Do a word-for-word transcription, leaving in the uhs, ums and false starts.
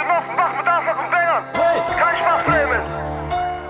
Genossen, mach mit Arschloch und Sängern. Kein Spaß nehmen.